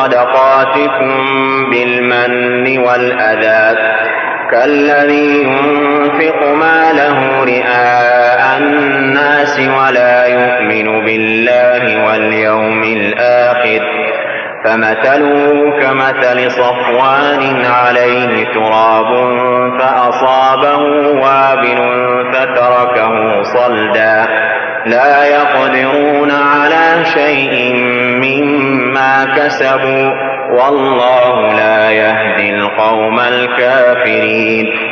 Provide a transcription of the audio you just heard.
صدقاتكم بالمن والأذى كالذي ينفق ماله رئاء الناس ولا يؤمن بالله واليوم الآخر فمثله كمثل صفوان عليه تراب فأصابه وابل فتركه صلدا لا يقدرون على شيء مما كسبوا والله لا يهدي القوم الكافرين.